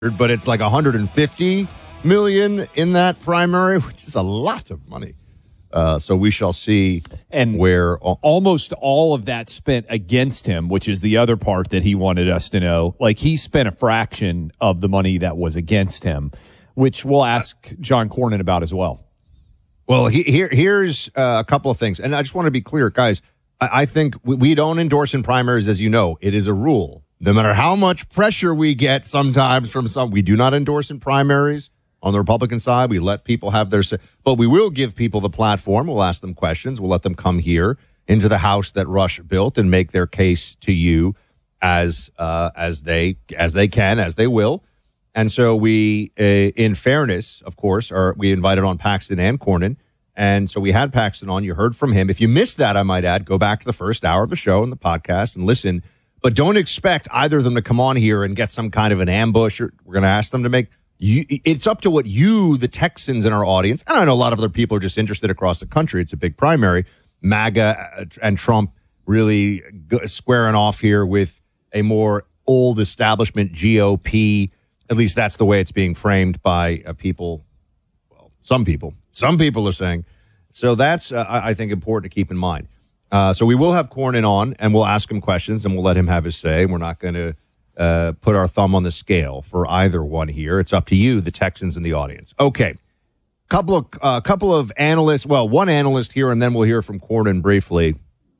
but it's like 150 million in that primary, which is a lot of money. So we shall see where almost all of that spent against him, which is the other part that he wanted us to know. Like, he spent a fraction of the money that was against him, which we'll ask John Cornyn about as well. Well, here's a couple of things. And I just want to be clear, guys. I think we don't endorse in primaries, as you know. It is a rule. No matter how much pressure we get sometimes from we do not endorse in primaries. On the Republican side, we let people have their say, but we will give people the platform. We'll ask them questions. We'll let them come here into the house that Rush built and make their case to you as they can, as they will. And so we, in fairness, of course, we invited on Paxton and Cornyn. And so we had Paxton on. You heard from him. If you missed that, I might add, go back to the first hour of the show and the podcast and listen. But don't expect either of them to come on here and get some kind of an ambush. We're going to ask them to make. It's up to what you, the Texans in our audience, and I know a lot of other people are just interested across the country. It's a big primary. MAGA and Trump really squaring off here with a more old establishment GOP. At least that's the way it's being framed by people. Well, some people. Some people are saying. So that's, I think, important to keep in mind. So we will have Cornyn on, and we'll ask him questions, and we'll let him have his say. We're not going to put our thumb on the scale for either one here. It's up to you, the Texans in the audience. Okay. Couple of analysts. Well, one analyst here, and then we'll hear from Cornyn briefly.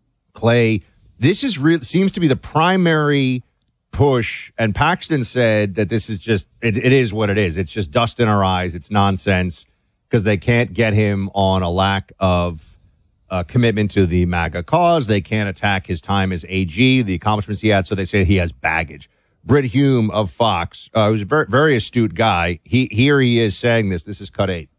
Clay, this is seems to be the primary push, and Paxton said that this is just, it is what it is. It's just dust in our eyes. It's nonsense because they can't get him on a lack of commitment to the MAGA cause. They can't attack his time as AG, the accomplishments he had, so they say he has baggage. Brit Hume of Fox, who's a very, very astute guy, here he is saying this. This is cut 8.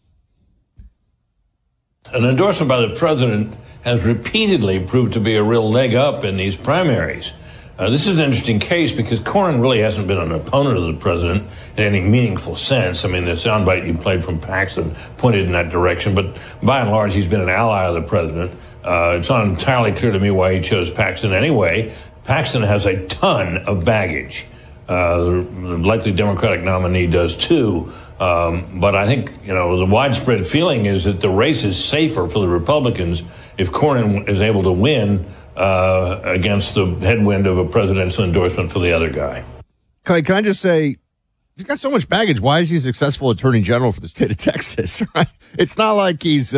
An endorsement by the president has repeatedly proved to be a real leg up in these primaries. This is an interesting case because Cornyn really hasn't been an opponent of the president in any meaningful sense. I mean, the soundbite you played from Paxton pointed in that direction, but by and large, he's been an ally of the president. It's not entirely clear to me why he chose Paxton anyway. Paxton has a ton of baggage. The likely Democratic nominee does too. But I think, the widespread feeling is that the race is safer for the Republicans if Cornyn is able to win against the headwind of a presidential endorsement for the other guy. Clay, can I just say, he's got so much baggage. Why is he a successful attorney general for the state of Texas? Right? It's not like he's,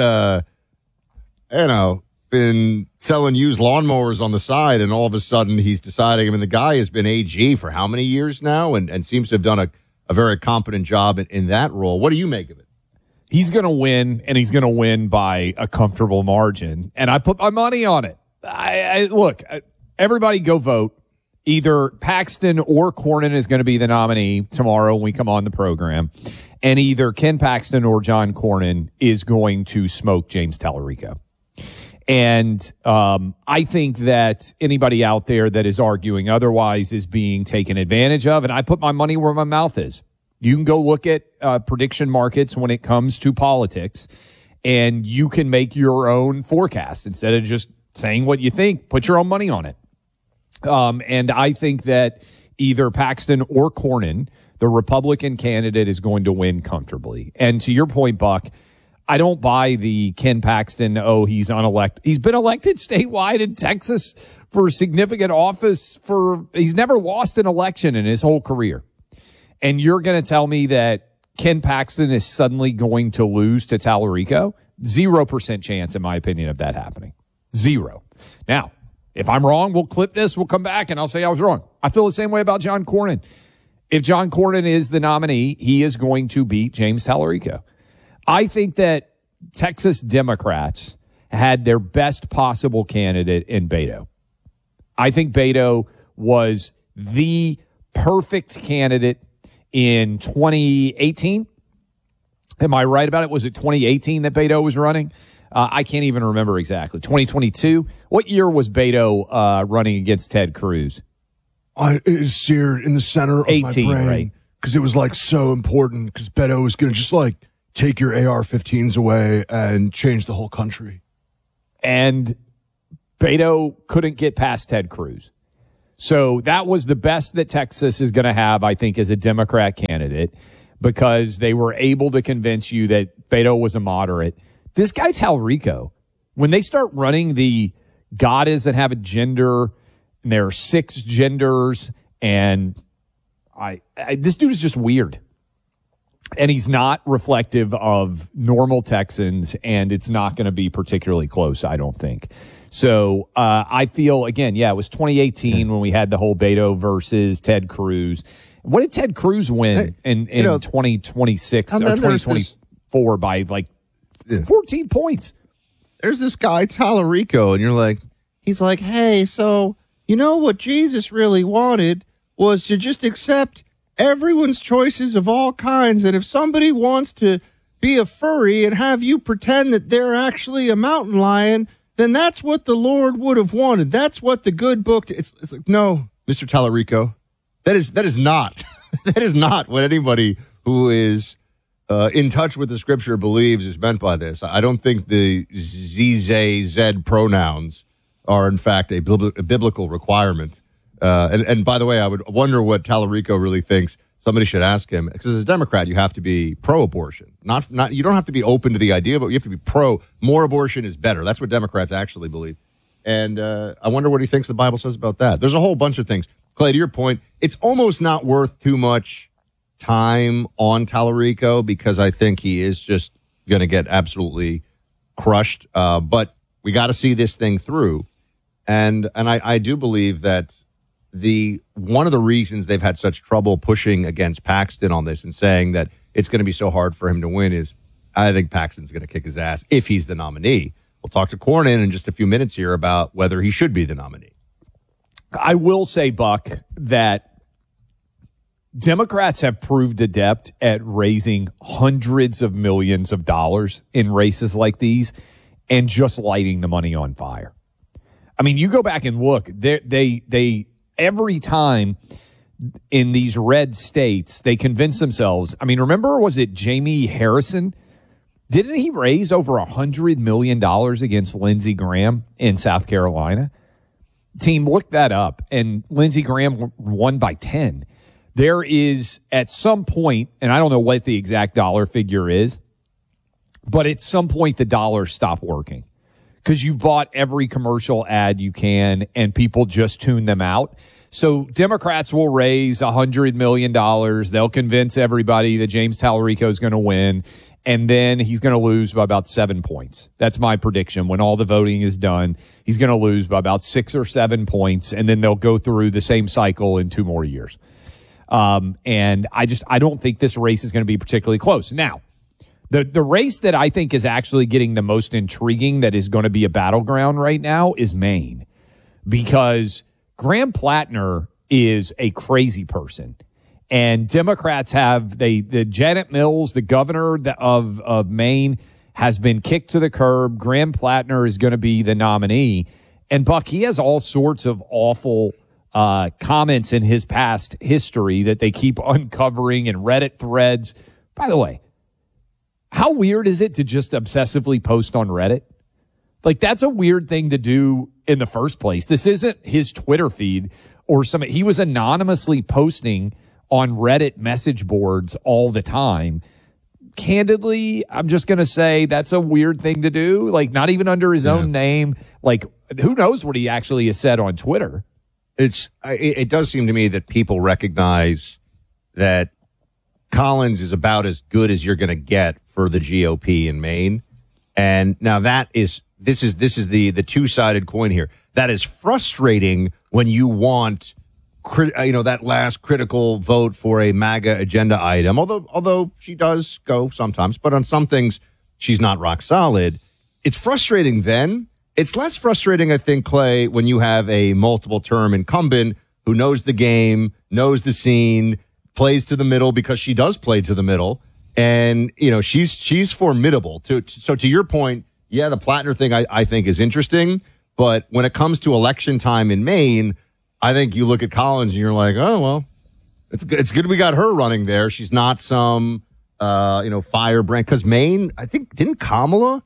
been selling used lawnmowers on the side, and all of a sudden he's deciding. I mean, the guy has been AG for how many years now, and seems to have done a very competent job in that role. What do you make of it? He's going to win, and he's going to win by a comfortable margin, and I put my money on it. Look, everybody go vote. Either Paxton or Cornyn is going to be the nominee tomorrow when we come on the program, and either Ken Paxton or John Cornyn is going to smoke James Tallarico. And I think that anybody out there that is arguing otherwise is being taken advantage of, and I put my money where my mouth is. You can go look at prediction markets when it comes to politics, and you can make your own forecast instead of just saying what you think. Put your own money on it. And I think that either Paxton or Cornyn, the Republican candidate, is going to win comfortably. And to your point, Buck, I don't buy the Ken Paxton, he's unelected. He's been elected statewide in Texas for significant office he's never lost an election in his whole career. And you're going to tell me that Ken Paxton is suddenly going to lose to Tallarico? 0% chance, in my opinion, of that happening. 0. Now, if I'm wrong, we'll clip this, we'll come back, and I'll say I was wrong. I feel the same way about John Cornyn. If John Cornyn is the nominee, he is going to beat James Tallarico. I think that Texas Democrats had their best possible candidate in Beto. I think Beto was the perfect candidate in 2018. Am I right about it? Was it 2018 that Beto was running? I can't even remember exactly. 2022? What year was Beto running against Ted Cruz? It is seared in the center of 18, my brain. right? Because it was so important because Beto was going to just take your AR-15s away and change the whole country. And Beto couldn't get past Ted Cruz. So that was the best that Texas is going to have, I think, as a Democrat candidate, because they were able to convince you that Beto was a moderate. This guy Talarico, when they start running the God doesn't have a gender, and there are 6 genders, and this dude is just weird. And he's not reflective of normal Texans, and it's not going to be particularly close, I don't think. So I feel, again, it was 2018 when we had the whole Beto versus Ted Cruz. What did Ted Cruz win in 2026 or 2024 by like 14 points? There's this guy, Talarico, and you're like, he's like, hey, so you know what Jesus really wanted was to just accept everyone's choices of all kinds. And if somebody wants to be a furry and have you pretend that they're actually a mountain lion, then that's what the Lord would have wanted. That's what the good book. It's like, no, Mr. Talarico, that is not that is not what anybody who is in touch with the scripture believes is meant by this. I don't think the Z pronouns are in fact a biblical requirement. And by the way, I would wonder what Talarico really thinks. Somebody should ask him, because as a Democrat, you have to be pro-abortion. Not you don't have to be open to the idea, but you have to be pro. More abortion is better. That's what Democrats actually believe. And I wonder what he thinks the Bible says about that. There's a whole bunch of things. Clay, to your point, it's almost not worth too much time on Talarico, because I think he is just going to get absolutely crushed. But we got to see this thing through. And I do believe that one of the reasons they've had such trouble pushing against Paxton on this and saying that it's going to be so hard for him to win is I think Paxton's going to kick his ass if he's the nominee. We'll talk to Cornyn in just a few minutes here about whether he should be the nominee. I will say, Buck, that Democrats have proved adept at raising hundreds of millions of dollars in races like these and just lighting the money on fire. I mean, you go back and look, they every time in these red states, they convince themselves. I mean, remember, was it Jamie Harrison? Didn't he raise over $100 million against Lindsey Graham in South Carolina? Team, look that up. And Lindsey Graham won by 10. There is, at some point, and I don't know what the exact dollar figure is, but at some point the dollars stop working because you bought every commercial ad you can and people just tune them out. So Democrats will raise $100 million. They'll convince everybody that James Talarico is going to win, and then he's going to lose by about 7 points. That's my prediction. When all the voting is done, he's going to lose by about 6 or 7 points, and then they'll go through the same cycle in 2 more years. And I don't think this race is going to be particularly close. Now, the race that I think is actually getting the most intriguing, that is going to be a battleground right now, is Maine, because Graham Plattner is a crazy person. And Democrats have the Janet Mills, the governor of Maine, has been kicked to the curb. Graham Plattner is going to be the nominee. And Buck, he has all sorts of awful comments in his past history that they keep uncovering in Reddit threads. By the way, how weird is it to just obsessively post on Reddit? Like, that's a weird thing to do in the first place. This isn't his Twitter feed or something. He was anonymously posting on Reddit message boards all the time. Candidly, I'm just going to say that's a weird thing to do. Like, not even under his own name. Like, who knows what he actually has said on Twitter? It does seem to me that people recognize that Collins is about as good as you're going to get for the GOP in Maine. And now this is the two-sided coin here. That is frustrating when you want that last critical vote for a MAGA agenda item, although she does go sometimes, but on some things she's not rock solid. It's frustrating then. It's less frustrating, I think, Clay, when you have a multiple-term incumbent who knows the game, knows the scene, plays to the middle because she does play to the middle, and she's formidable. So to your point, yeah, the Plattner thing I think is interesting, but when it comes to election time in Maine, I think you look at Collins and you're like, oh, well, it's good we got her running there. She's not some, firebrand. Because Maine, I think, didn't Kamala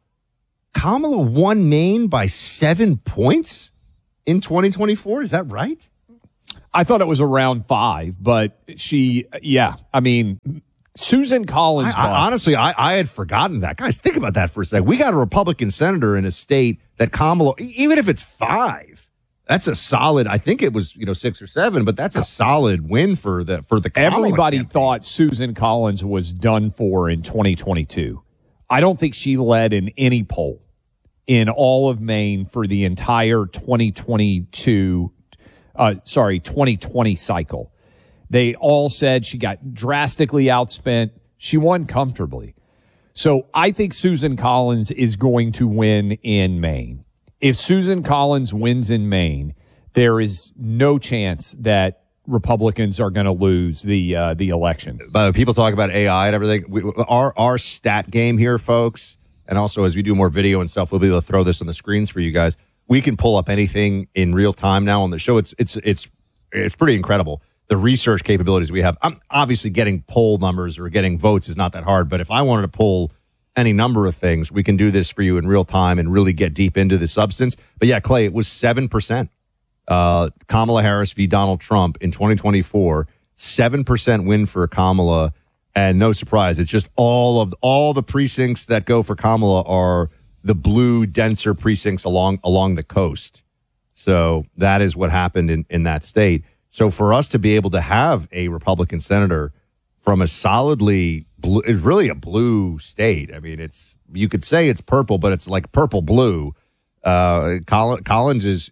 won Maine by 7 points in 2024? Is that right? I thought it was around 5, but I mean, Susan Collins. Honestly, I had forgotten that. Guys, think about that for a second. We got a Republican senator in a state that Kamala, even if it's 5, that's a solid. I think it was 6 or 7, but that's a solid win for the Kamala Everybody campaign. thought Susan Collins was done for in 2022. I don't think she led in any poll in all of Maine for the entire 2020 cycle. They all said she got drastically outspent. She won comfortably. So I think Susan Collins is going to win in Maine. If Susan Collins wins in Maine, there is no chance that Republicans are going to lose the election. But people talk about AI and everything. Our stat game here, folks, and also as we do more video and stuff, we'll be able to throw this on the screens for you guys. We can pull up anything in real time now on the show. It's pretty incredible. The research capabilities we have. I'm obviously getting poll numbers or getting votes is not that hard, but if I wanted to pull any number of things, we can do this for you in real time and really get deep into the substance. But yeah, Clay, it was 7%. Kamala Harris v. Donald Trump in 2024, 7% win for Kamala, and no surprise, it's just all the precincts that go for Kamala are the blue, denser precincts along the coast. So that is what happened in that state. So for us to be able to have a Republican senator from a solidly blue, it's really a blue state. I mean, you could say it's purple, but it's like purple blue. Collins is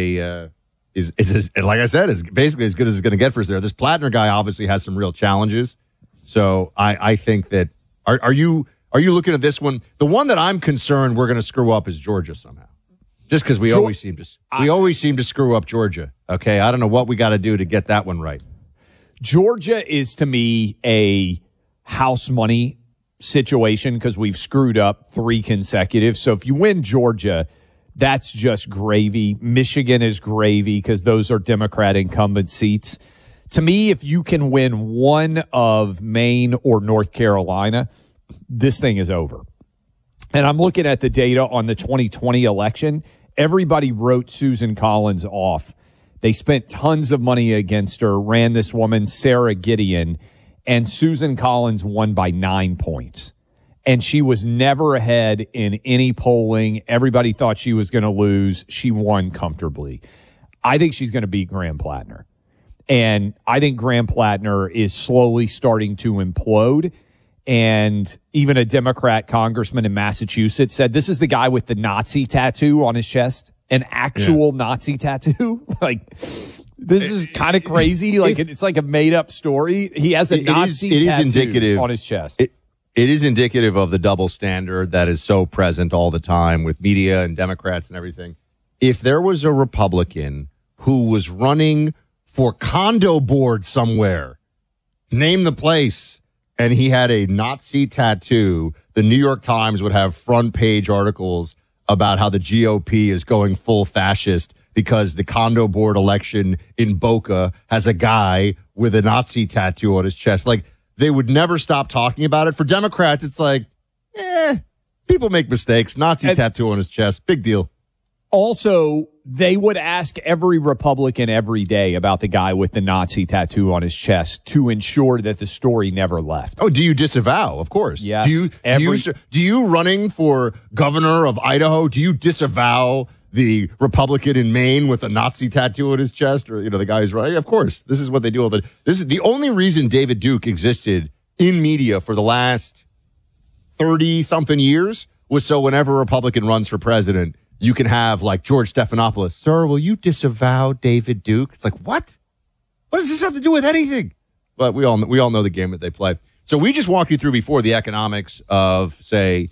like I said, is basically as good as it's going to get for us there. This Plattner guy obviously has some real challenges. So I think that are you looking at this one? The one that I'm concerned we're going to screw up is Georgia somehow. Just because we always seem to screw up Georgia. Okay, I don't know what we got to do to get that one right. Georgia is to me a house money situation because we've screwed up 3 consecutive. So if you win Georgia, that's just gravy. Michigan is gravy because those are Democrat incumbent seats. To me, if you can win one of Maine or North Carolina, this thing is over. And I'm looking at the data on the 2020 election. Everybody wrote Susan Collins off. They spent tons of money against her, ran this woman, Sarah Gideon, and Susan Collins won by 9 points. And she was never ahead in any polling. Everybody thought she was going to lose. She won comfortably. I think she's going to beat Graham Plattner. And I think Graham Plattner is slowly starting to implode. And even a Democrat congressman in Massachusetts said, this is the guy with the Nazi tattoo on his chest, an actual Nazi tattoo. Like, this is kind of crazy. Like, it's like a made up story. He has a Nazi tattoo on his chest. It is indicative of the double standard that is so present all the time with media and Democrats and everything. If there was a Republican who was running for condo board somewhere, name the place, and he had a Nazi tattoo, the New York Times would have front page articles about how the GOP is going full fascist because the condo board election in Boca has a guy with a Nazi tattoo on his chest. Like, they would never stop talking about it. For Democrats, it's like, people make mistakes. Nazi tattoo on his chest. Big deal. Also, they would ask every Republican every day about the guy with the Nazi tattoo on his chest to ensure that the story never left. Oh, do you disavow? Of course. Yes. Do you running for governor of Idaho, do you disavow the Republican in Maine with a Nazi tattoo on his chest, or the guy who's right? Of course, this is what they do. This is the only reason David Duke existed in media for the last 30-something years was so whenever a Republican runs for president, you can have like George Stephanopoulos. Sir, will you disavow David Duke? It's like, what? What does this have to do with anything? But we all know the game that they play. So we just walked you through before the economics of, say,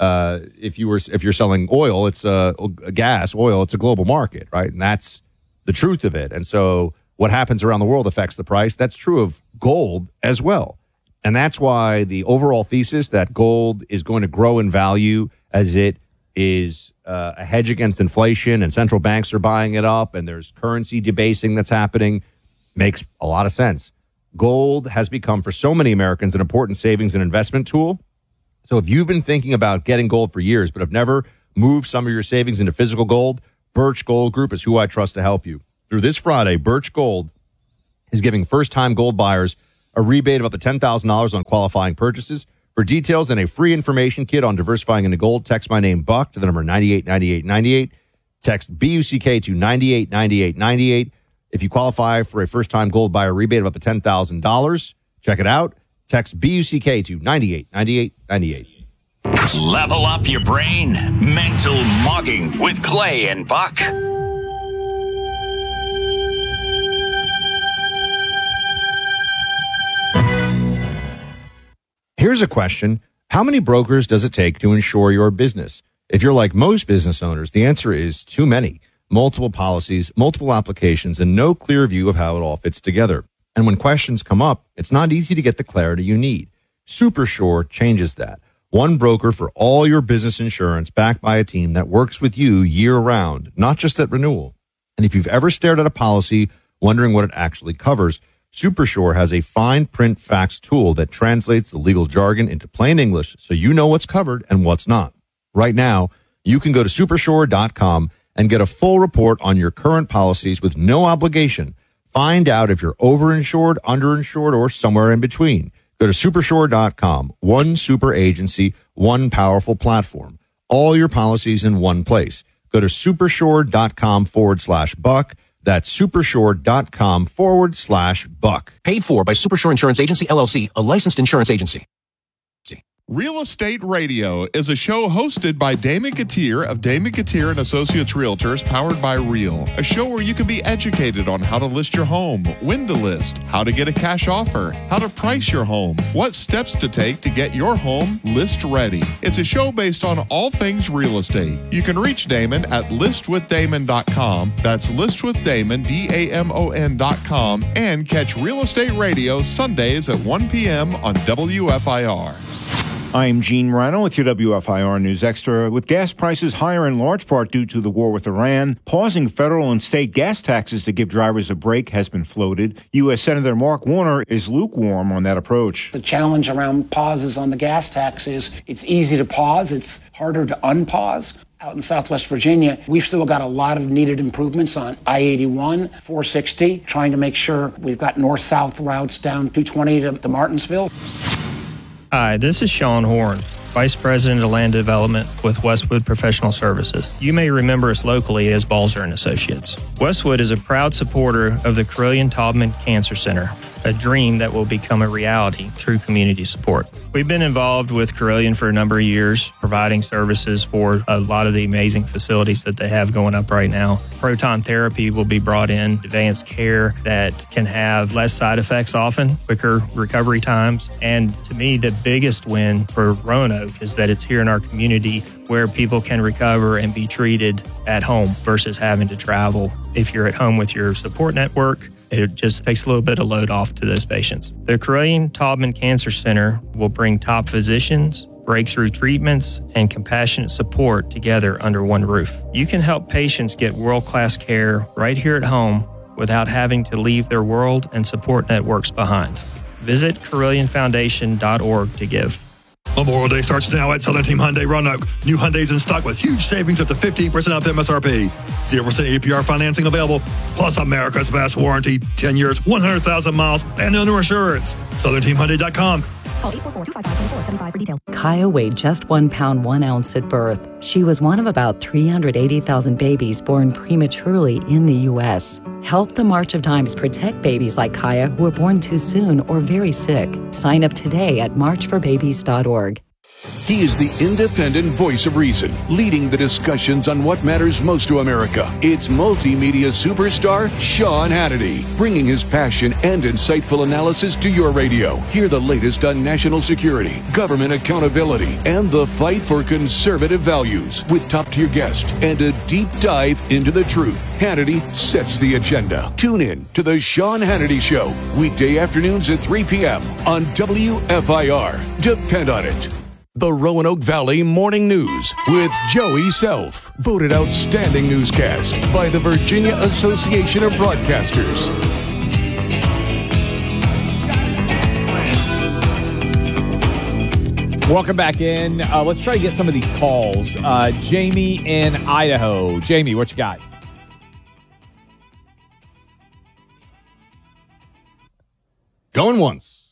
if you're selling oil, it's gas, oil, it's a global market, right? And that's the truth of it. And so what happens around the world affects the price. That's true of gold as well. And that's why the overall thesis that gold is going to grow in value as it is a hedge against inflation and central banks are buying it up and there's currency debasing that's happening makes a lot of sense. Gold has become, for so many Americans, an important savings and investment tool. So if you've been thinking about getting gold for years but have never moved some of your savings into physical gold, Birch Gold Group is who I trust to help you. Through this Friday, Birch Gold is giving first-time gold buyers a rebate of up to $10,000 on qualifying purchases. For details and a free information kit on diversifying into gold, text my name, Buck, to the number 989898. Text BUCK to 989898. If you qualify for a first-time gold buyer rebate of up to $10,000, check it out. Text BUCK to 989898. Level up your brain. Mental Mugging with Clay and Buck. Here's a question. How many brokers does it take to insure your business? If you're like most business owners, the answer is too many. Multiple policies, multiple applications, and no clear view of how it all fits together. And when questions come up, it's not easy to get the clarity you need. SuperSure changes that. One broker for all your business insurance, backed by a team that works with you year-round, not just at renewal. And if you've ever stared at a policy wondering what it actually covers, SuperSure has a fine print facts tool that translates the legal jargon into plain English so you know what's covered and what's not. Right now, you can go to supersure.com and get a full report on your current policies with no obligation. Find out if you're overinsured, underinsured, or somewhere in between. Go to supersure.com. One super agency, one powerful platform. All your policies in one place. Go to supersure.com/Buck. That's supersure.com/Buck. Paid for by Supersure Insurance Agency, LLC, a licensed insurance agency. Real Estate Radio is a show hosted by Damon Gatir of Damon Gatir and Associates Realtors, powered by Real. A show where you can be educated on how to list your home, when to list, how to get a cash offer, how to price your home, what steps to take to get your home list ready. It's a show based on all things real estate. You can reach Damon at listwithdamon.com. That's listwithdamon, DAMON.com, and catch Real Estate Radio Sundays at 1 p.m. on WFIR. I'm Gene Rano with your WFIR News Extra. With gas prices higher in large part due to the war with Iran, pausing federal and state gas taxes to give drivers a break has been floated. U.S. Senator Mark Warner is lukewarm on that approach. The challenge around pauses on the gas tax is it's easy to pause, it's harder to unpause. Out in Southwest Virginia, we've still got a lot of needed improvements on I-81, 460, trying to make sure we've got north-south routes down 220 to Martinsville. Hi, this is Sean Horn, Vice President of Land Development with Westwood Professional Services. You may remember us locally as Balzer & Associates. Westwood is a proud supporter of the Carilion-Taubman Cancer Center, a dream that will become a reality through community support. We've been involved with Carilion for a number of years, providing services for a lot of the amazing facilities that they have going up right now. Proton therapy will be brought in, advanced care that can have less side effects often, quicker recovery times. And to me, the biggest win for Roanoke is that it's here in our community where people can recover and be treated at home versus having to travel. If you're at home with your support network, it just takes a little bit of load off to those patients. The Carilion-Taubman Cancer Center will bring top physicians, breakthrough treatments, and compassionate support together under one roof. You can help patients get world-class care right here at home without having to leave their world and support networks behind. Visit CarillionFoundation.org to give. Memorial Day starts now at Southern Team Hyundai Roanoke. New Hyundais in stock with huge savings up to 15% off MSRP. 0% APR financing available, plus America's best warranty, 10 years, 100,000 miles, and no new insurance. SouthernTeamHyundai.com. Call 844-255-2475 for details. Kaya weighed just 1 pound, 1 ounce at birth. She was one of about 380,000 babies born prematurely in the U.S. Help the March of Dimes protect babies like Kaya who are born too soon or very sick. Sign up today at marchforbabies.org. He is the independent voice of reason, leading the discussions on what matters most to America. It's multimedia superstar Sean Hannity, bringing his passion and insightful analysis to your radio. Hear the latest on national security, government accountability, and the fight for conservative values with top-tier guests and a deep dive into the truth. Hannity sets the agenda. Tune in to The Sean Hannity Show, weekday afternoons at 3 p.m. on WFIR. Depend on it. The Roanoke Valley Morning News with Joey Self, voted outstanding newscast by the Virginia Association of Broadcasters. Welcome back in. Let's try to get some of these calls. Jamie in Idaho. Jamie, what you got? Going once.